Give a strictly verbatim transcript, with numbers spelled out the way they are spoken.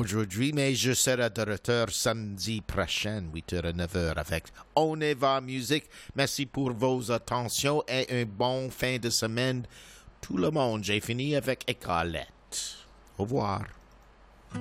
aujourd'hui, mais je serai de retour samedi prochain, huit heures à neuf heures avec On y va musique. Merci pour vos attentions et un bon fin de semaine. Tout le monde, j'ai fini avec Écolette. Au revoir.